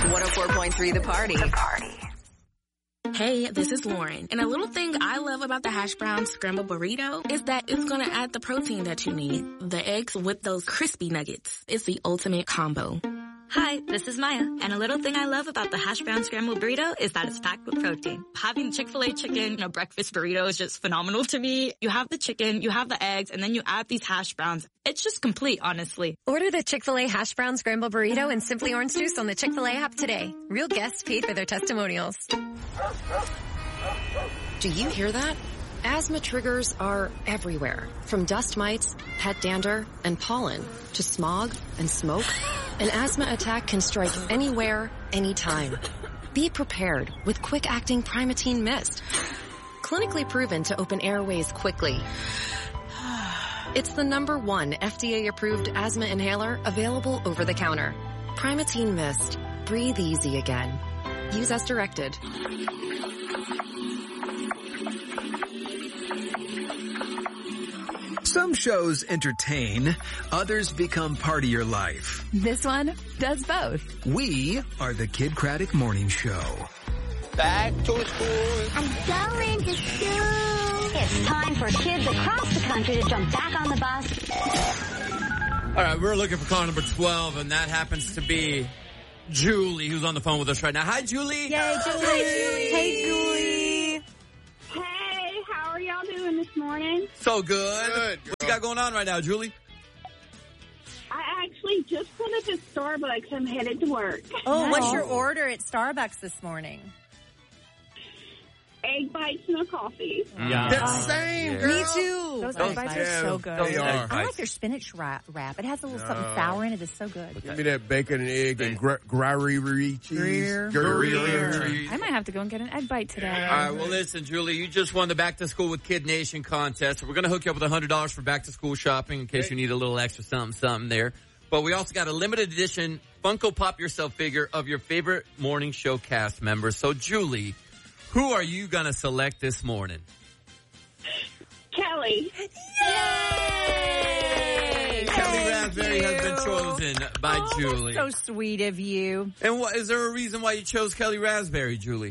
104.3 The Party. Hey, this is Lauren. And a little thing I love about the hash brown scramble burrito is that it's going to add the protein that you need. The eggs with those crispy nuggets. It's the ultimate combo. Hi, this is Maya, and a little thing I love about the hash brown scrambled burrito is that it's packed with protein. Having Chick-fil-A chicken in a breakfast burrito is just phenomenal to me. You have the chicken, you have the eggs, and then you add these hash browns. It's just complete, honestly. Order the Chick-fil-A hash brown scrambled burrito and Simply Orange Juice on the Chick-fil-A app today. Real guests paid for their testimonials. Do you hear that? Asthma triggers are everywhere, from dust mites, pet dander, and pollen, to smog and smoke. An asthma attack can strike anywhere, anytime. Be prepared with quick-acting Primatene Mist. Clinically proven to open airways quickly. It's the #1 FDA-approved asthma inhaler available over the counter. Primatene Mist. Breathe easy again. Use as directed. Some shows entertain, others become part of your life. This one does both. We are the Kid Craddock Morning Show. Back to school. I'm going to school. It's time for kids across the country to jump back on the bus. All right, we're looking for caller number 12, and that happens to be Julie, who's on the phone with us right now. Hi, Julie. Yay, Julie. Hi, Julie. Hey, Julie. Hey, how are y'all doing this morning? So good. What you got going on right now, Julie? I actually just pulled up at Starbucks. I'm headed to work. Oh, what's your order at Starbucks this morning? Egg bites and a coffee. Yeah. That's the same, girl. Me too. Those egg bites are so good. They are. I like their spinach wrap. It has a little something sour in it. It's so good. Give me that bacon and egg and Gruyere cheese. I might have to go and get an egg bite today. All right, well, listen, Julie, you just won the Back to School with Kid Nation contest. We're going to hook you up with $100 for back to school shopping in case you need a little extra something there. But we also got a limited edition Funko Pop Yourself figure of your favorite morning show cast members. So, Julie, who are you going to select this morning? Kelly. Yay! Kelly Raspberry has been chosen by Julie. So sweet of you. And is there a reason why you chose Kelly Raspberry, Julie?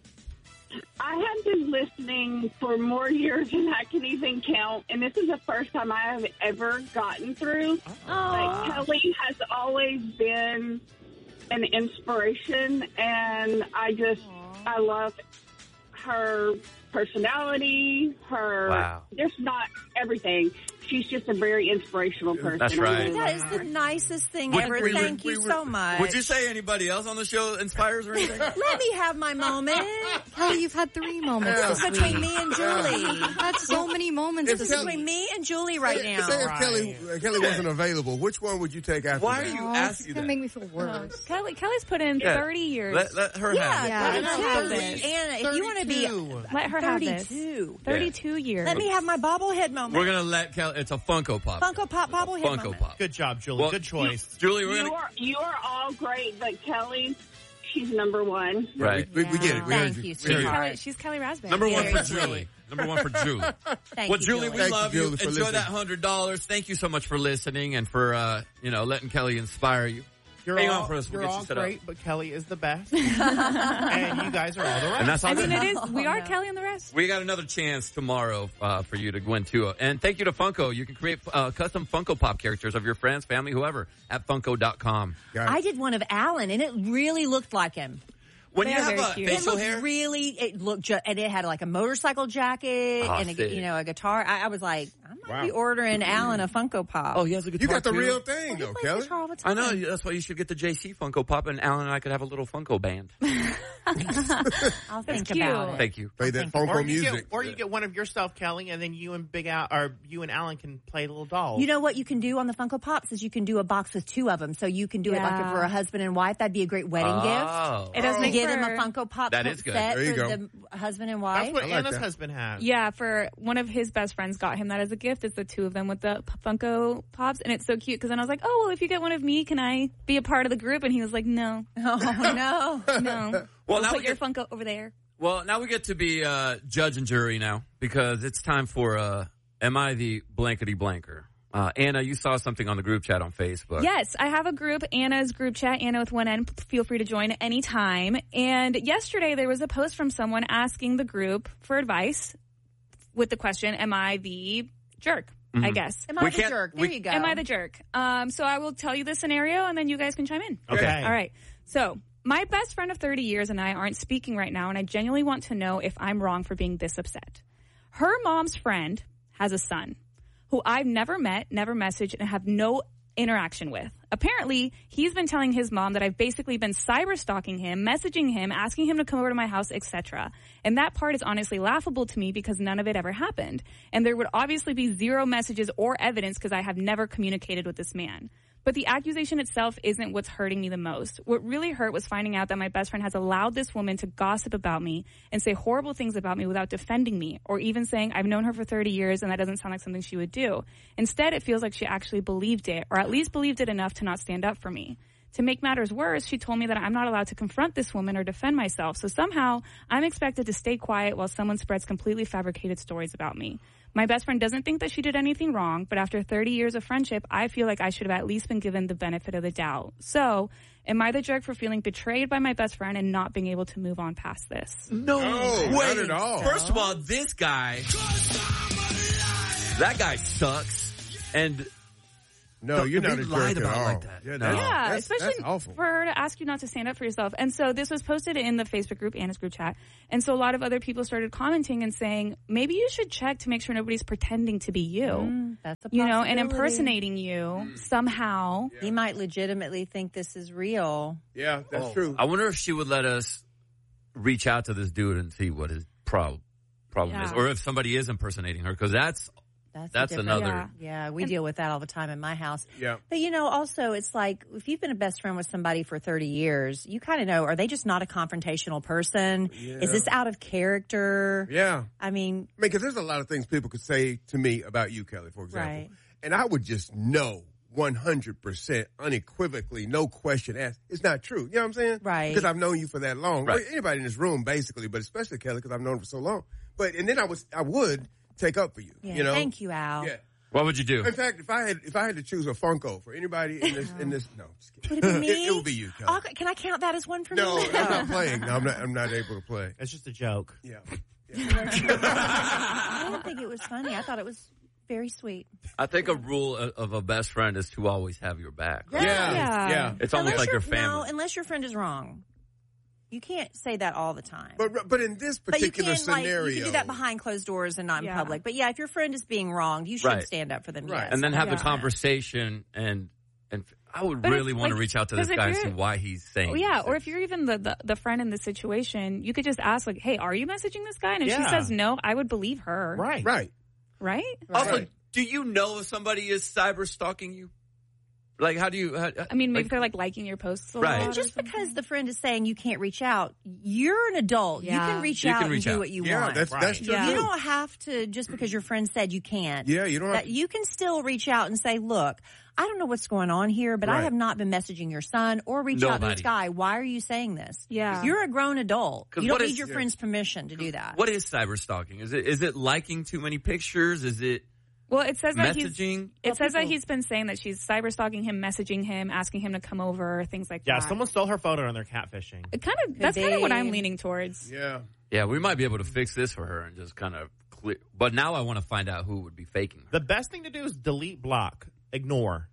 I have been listening for more years than I can even count, and this is the first time I have ever gotten through. Like, Kelly has always been an inspiration, and I love her personality, just not everything. She's just a very inspirational person. That's right. That is the nicest thing ever. Thank you so much. Would you say anybody else on the show inspires or anything? Let me have my moment. Kelly, you've had 3 moments This is between me and Julie. That's so many moments. This is between me and Julie right now. Say if Kelly wasn't available, which one would you take after Why that? are you asking It's that? going to make me feel worse. Kelly's put in 30 years. Let her have it. Let her have 32. this. Anna, if you want to be... Let her have this. 32 years. Let me have my bobblehead moment. We're going to let Kelly... It's a Funko Pop. Funko Pop bobblehead Funko moment. Pop. Good job, Julie. Good choice. Julie, You are all great, but Kelly, she's number one. Right. We get it. We heard Thank you, We heard sweetheart. She's Kelly Raspberry. Number one for Seriously. Julie. Number one for Julie. Thank Well, you, Julie, we Thank love you, you. Julie, for Enjoy listening. that $100. Thank you so much for listening and for, letting Kelly inspire you. Hang on for us. We'll You're get you all set great, up. but Kelly is the best. And you guys are all the rest. And that's all I mean, good. it is. We are Kelly and the rest. We got another chance tomorrow for you to win, too. And thank you to Funko. You can create custom Funko Pop characters of your friends, family, whoever, at Funko.com. I did one of Alan, and it really looked like him. When you have a facial it hair? it looked and it had like a motorcycle jacket and sick. a guitar. I was like, I might be ordering Alan a Funko Pop. Oh, he has a guitar, You got the too? real thing, though, Kelly. I know. That's why you should get the JC Funko Pop, and Alan and I could have a little Funko band. I'll think about it. Thank you. Play that Funko music. Or you get one of yourself, Kelly, and then you and you and Alan can play little dolls. You know what you can do on the Funko Pops is you can do a box with 2 of them. So you can do it like if for a husband and wife. That'd be a great wedding gift. It does make give for... them a Funko Pop That is good. set There you for go. the husband and wife. That's what like Anna's that. husband has. Yeah, for one of his best friends got him that as a gift. It's the 2 of them with the Funko Pops, and it's so cute because then I was like, oh, well, if you get one of me, can I be a part of the group? And he was like, no. Oh, no. No. Well, now put we your get, Funko over there. well, now we get to be judge and jury now because it's time for Am I the Blankety Blanker? Anna, you saw something on the group chat on Facebook. Yes, I have a group, Anna's group chat, Anna with one N. Feel free to join anytime. And yesterday there was a post from someone asking the group for advice with the question, am I the jerk? Mm-hmm. I guess. Am I the jerk? There you go. Am I the jerk? So I will tell you the scenario and then you guys can chime in. Okay. All right. So my best friend of 30 years and I aren't speaking right now, and I genuinely want to know if I'm wrong for being this upset. Her mom's friend has a son who I've never met, never messaged, and have no interaction with. Apparently, he's been telling his mom that I've basically been cyber stalking him, messaging him, asking him to come over to my house, etc. And that part is honestly laughable to me because none of it ever happened. And there would obviously be zero messages or evidence because I have never communicated with this man. But the accusation itself isn't what's hurting me the most. What really hurt was finding out that my best friend has allowed this woman to gossip about me and say horrible things about me without defending me or even saying I've known her for 30 years and that doesn't sound like something she would do. Instead, it feels like she actually believed it, or at least believed it enough to not stand up for me. To make matters worse, she told me that I'm not allowed to confront this woman or defend myself. So somehow I'm expected to stay quiet while someone spreads completely fabricated stories about me. My best friend doesn't think that she did anything wrong, but after 30 years of friendship, I feel like I should have at least been given the benefit of the doubt. So, am I the jerk for feeling betrayed by my best friend and not being able to move on past this? No, not at all. First of all, this guy, that guy sucks. And no, you're not a jerk at all. Like that. Yeah, Yeah, especially that's awful. for her to ask you not to stand up for yourself. And so this was posted in the Facebook group, Anna's group chat. And so a lot of other people started commenting and saying, maybe you should check to make sure nobody's pretending to be you. That's a you know, and possibility. impersonating you somehow. Yeah. He might legitimately think this is real. Yeah, that's true. I wonder if she would let us reach out to this dude and see what his problem is. Or if somebody is impersonating her, because that's another. Yeah, we deal with that all the time in my house. Yeah. But, also it's like if you've been a best friend with somebody for 30 years, you kind of know, are they just not a confrontational person? Yeah. Is this out of character? Yeah. I mean, because there's a lot of things people could say to me about you, Kelly, for example. Right. And I would just know 100% unequivocally, no question asked, it's not true. You know what I'm saying? Right. Because I've known you for that long. Right. Well, anybody in this room, basically, but especially Kelly, because I've known her for so long. And then I would take up for you. yeah, You know? thank you, Al. Yeah. What would you do? In fact, if I had to choose a Funko for anybody in this, no, I'm just kidding. Would it be me? It would be you, Kelly. Oh, can I count that as one for No, me? I'm not playing. No, I'm not able to play. It's just a joke. Yeah. I didn't think it was funny. I thought it was very sweet. I think a rule of a best friend is to always have your back. Right? Yeah. It's almost like your family. No, unless your friend is wrong. You can't say that all the time. But in this particular scenario, you can do that behind closed doors and not in public. But yeah, if your friend is being wronged, you should stand up for them. Right. Yes, and then have the 100%. conversation and I would But really if, want to like, reach out to this 'cause if guy and you're- see why he's saying. Oh, yeah, these or if things. you're even the friend in the situation, you could just ask, like, hey, are you messaging this guy? And if she Yeah. says no, I would believe her. Right. Right? Also, Right. do you know if somebody is cyber stalking you? Like, how do you? I mean, maybe they're like liking your posts a Right. lot. And just because the friend is saying you can't reach out, you're an adult. Yeah. You can reach You out can reach and do out. what you Yeah, want. that's true. Yeah. You don't have to, just because your friend said you can't. Yeah, you don't have That you can still reach out and say, look, I don't know what's going on here, but I Right. have not been messaging your son, or reach out to Nobody. this guy. Why are you saying this? Yeah. You're a grown adult. 'Cause You don't what need is- your friend's permission to do that. What is cyber stalking? Is it liking too many pictures? Is it Well, it says that messaging? it says that he's been saying that she's cyber stalking him, messaging him, asking him to come over, things like Yeah, that. someone stole her photo and they're catfishing. That's kind of what I'm be. leaning towards. Yeah. Yeah, we might be able to fix this for her and just kind of clear. But now I want to find out who would be faking her. The best thing to do is delete, block, ignore.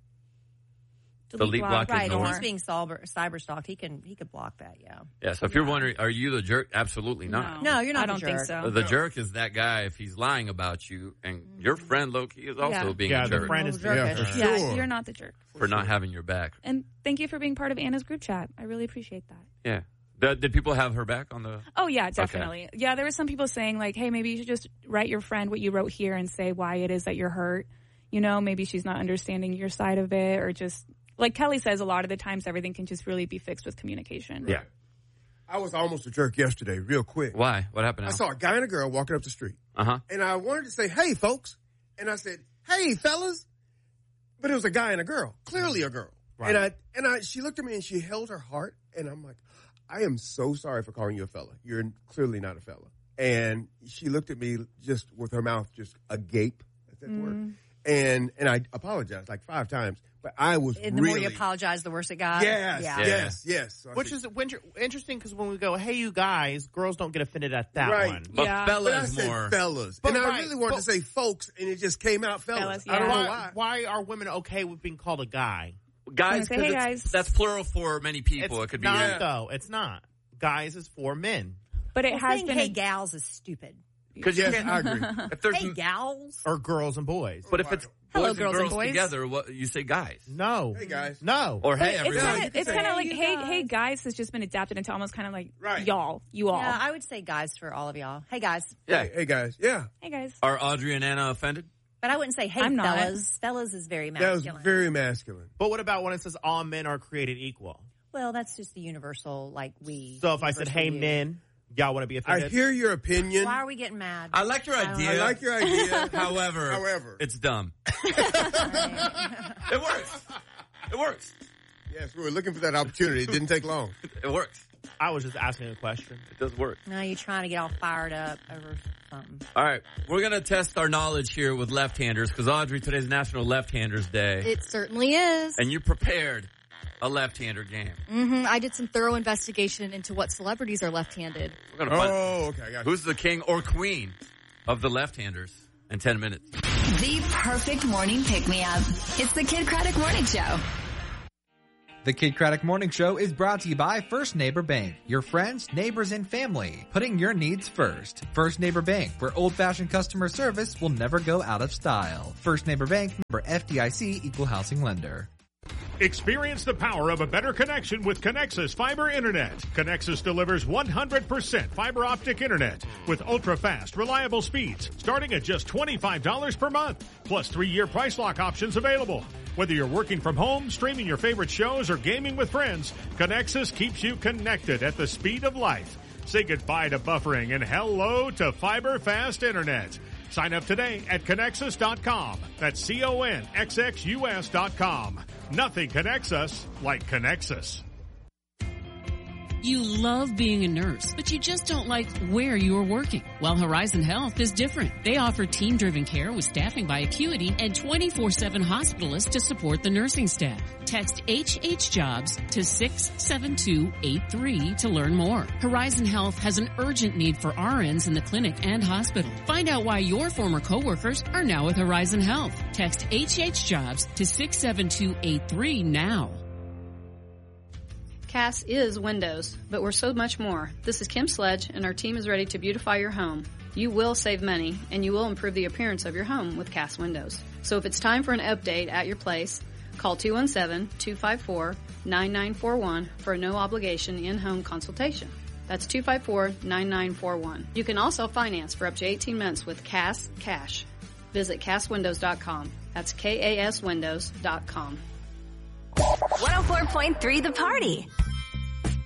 Delete, block, Right, ignore. if he's being cyber stalked, he could block that, yeah. Yeah, so if you're wondering, are you the jerk? Absolutely not. No, you're not I the don't think jerk. so. The jerk is that guy if he's lying about you, and your friend Loki is also Yeah. being Yeah, a the jerk friend is Yeah, for sure. Yeah, you're not the jerk. for not having your back. And thank you for being part of Anna's group chat. I really appreciate that. Yeah. Did people have her back on the? Oh, yeah, definitely. Yeah, there were some people saying, like, hey, maybe you should just write your friend what you wrote here and say why it is that you're hurt. You know, maybe she's not understanding your side of it, or just, like Kelly says, a lot of the times everything can just really be fixed with communication. Yeah. I was almost a jerk yesterday, real quick. Why? What happened? I saw a guy and a girl walking up the street. Uh-huh. And I wanted to say, hey, folks. And I said, hey, fellas. But it was a guy and a girl, clearly a girl. Right. And she looked at me and she held her heart. And I'm like, I am so sorry for calling you a fella. You're clearly not a fella. And she looked at me just with her mouth just agape. That's that word. And I apologized like 5 times, but I was and the more you apologize, the worse it got. Yes. So Which is interesting because when we go, hey, you guys, girls don't get offended at that one. But fellas but I said more. fellas. But and I right, really wanted to say folks, and it just came out fellas. I don't know why. Why are women okay with being called a guy? Guys, Say, hey, guys. that's plural for many people. It could be not, though. It's not. Guys is for men. But it has been hey gals is stupid. Because I agree. If there's Hey gals. Or girls and boys. But if it's Hello, boys girls and and girls boys. together, what you say, guys? No. Hey, guys. No. Or hey, It's everybody. kind of like hey guys has just been adapted into almost kind of like y'all, you all. Yeah, I would say guys for all of y'all. Hey guys. Yeah. Hey, guys. Yeah. Hey guys. Are Audrey and Anna offended? But I wouldn't say hey I'm not. fellas. Fellas is very That masculine. was very masculine. But what about when it says all men are created equal? Well, that's just the universal, like we. So if I said, hey, men, y'all want to be offended? I hear your opinion. Why are we getting mad? I like your idea. I like your idea. However, it's dumb. It works. It works. Yes, we were looking for that opportunity. It didn't take long. It works. I was just asking a question. It does work. No, you're trying to get all fired up over something. All right. We're going to test our knowledge here with left-handers because, Audrey, today's National Left-Handers Day. It certainly is. And you prepared a left-hander game. I did some thorough investigation into what celebrities are left-handed. We're going to find okay. I got who's the king or queen of the left-handers in 10 minutes. The perfect morning pick-me-up. It's the Kid Craddock Morning Show. The Kid Craddock Morning Show is brought to you by First Neighbor Bank. Your friends, neighbors, and family. Putting your needs first. First Neighbor Bank, where old-fashioned customer service will never go out of style. First Neighbor Bank, member FDIC, equal housing lender. Experience the power of a better connection with Connexus Fiber Internet. Connexus delivers 100% fiber optic internet with ultra-fast, reliable speeds starting at just $25 per month, plus 3-year price lock options available. Whether you're working from home, streaming your favorite shows, or gaming with friends, Connexus keeps you connected at the speed of life. Say goodbye to buffering and hello to fiber fast internet. Sign up today at Connexus.com. That's CONXXUS.com. Nothing connects us like Connexus. You love being a nurse, but you just don't like where you are working. Well, Horizon Health is different. They offer team-driven care with staffing by Acuity and 24/7 hospitalists to support the nursing staff. Text HHJobs to 67283 to learn more. Horizon Health has an urgent need for RNs in the clinic and hospital. Find out why your former coworkers are now with Horizon Health. Text HHJobs to 67283 now. Cass is windows, but we're so much more. This is Kim Sledge, and our team is ready to beautify your home. You will save money, and you will improve the appearance of your home with Cass Windows. So if it's time for an update at your place, call 217-254-9941 for a no-obligation in-home consultation. That's 254-9941. You can also finance for up to 18 months with Cass Cash. Visit CassWindows.com. That's KASWindows.com. 104.3 The Party.